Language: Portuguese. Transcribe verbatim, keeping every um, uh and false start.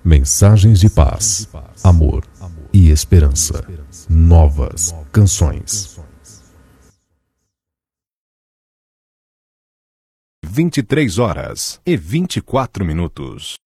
Mensagens de paz, amor e esperança. Novas canções. vinte e três horas e vinte e quatro minutos.